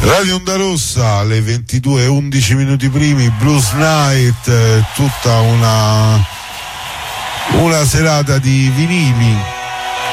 Radio Onda Rossa alle 22:11 minuti primi, Blues Night, tutta una serata di vinili.